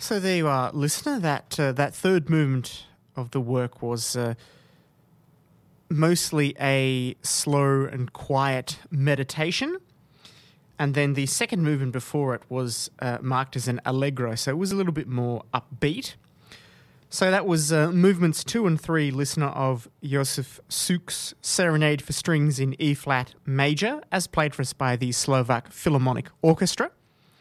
So there you are, listener. That third movement of the work was mostly a slow and quiet meditation. And then the second movement before it was marked as an allegro, so it was a little bit more upbeat. So that was movements 2 and 3, listener, of Josef Suk's Serenade for Strings in E-flat major, as played for us by the Slovak Philharmonic Orchestra.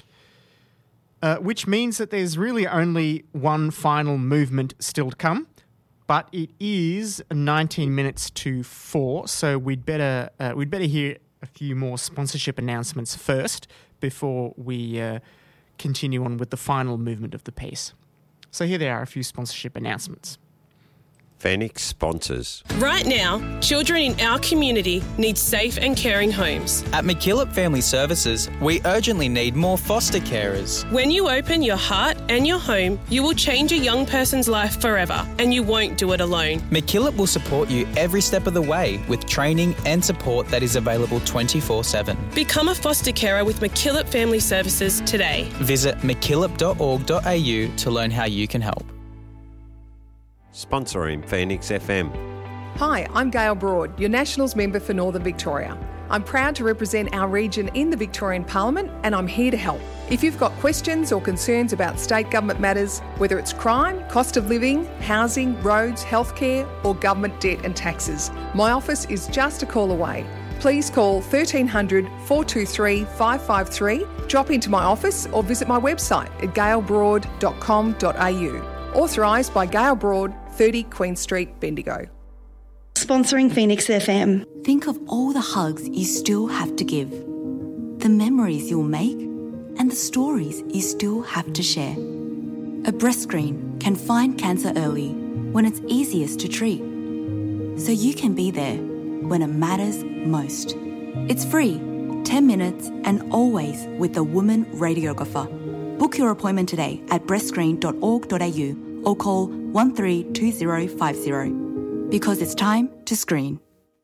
Which means that there's really only one final movement still to come, but it is 19 minutes to 4, so we'd better hear a few more sponsorship announcements first before we continue on with the final movement of the piece. So here there are a few sponsorship announcements. Phoenix sponsors. Right now, children in our community need safe and caring homes. At McKillop Family Services, we urgently need more foster carers. When you open your heart and your home, you will change a young person's life forever, and you won't do it alone. McKillop will support you every step of the way with training and support that is available 24/7. Become a foster carer with McKillop Family Services today. Visit mckillop.org.au to learn how you can help. Sponsoring Phoenix FM. Hi, I'm Gail Broad, your Nationals member for Northern Victoria. I'm proud to represent our region in the Victorian Parliament, and I'm here to help. If you've got questions or concerns about state government matters, whether it's crime, cost of living, housing, roads, healthcare, or government debt and taxes, my office is just a call away. Please call 1300 423 553, drop into my office or visit my website at gailbroad.com.au. Authorised by Gail Broad, 30 Queen Street, Bendigo. Sponsoring Phoenix FM. Think of all the hugs you still have to give, the memories you'll make, and the stories you still have to share. A breast screen can find cancer early when it's easiest to treat, so you can be there when it matters most. It's free, 10 minutes, and always with a woman radiographer. Book your appointment today at breastscreen.org.au or call 132050 because it's time to screen.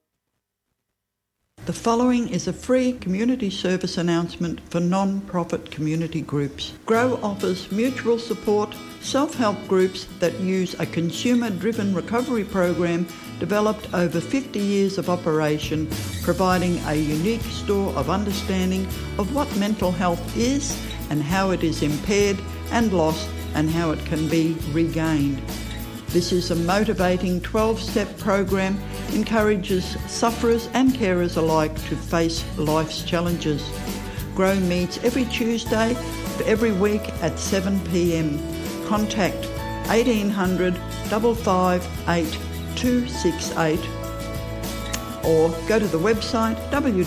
The following is a free community service announcement for non-profit community groups. GROW offers mutual support, self-help groups that use a consumer-driven recovery program developed over 50 years of operation, providing a unique store of understanding of what mental health is and how it is impaired and lost and how it can be regained. This is a motivating 12-step program, encourages sufferers and carers alike to face life's challenges. GROW meets every Tuesday of every week at 7 p.m. Contact 1800 558 268 or go to the website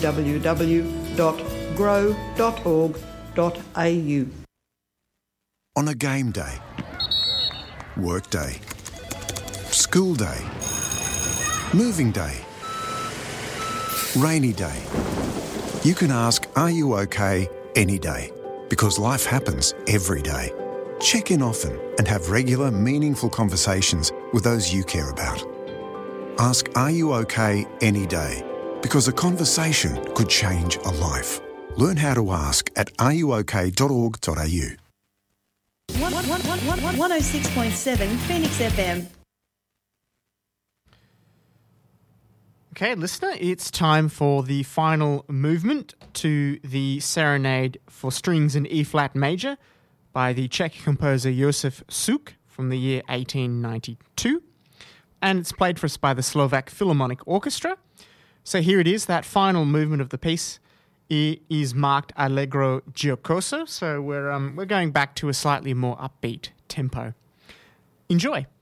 www.grow.org.au. On a game day, work day, school day, moving day, rainy day, you can ask, are you okay, any day, because life happens every day. Check in often and have regular, meaningful conversations with those you care about. Ask, are you okay, any day, because a conversation could change a life. Learn how to ask at areyouok.org.au. 106.7 Phoenix FM. Okay, listener, it's time for the final movement to the Serenade for Strings in E-flat major by the Czech composer Josef Suk from the year 1892. And it's played for us by the Slovak Philharmonic Orchestra. So here it is, that final movement of the piece. It is marked Allegro Giocoso, so we're going back to a slightly more upbeat tempo. Enjoy.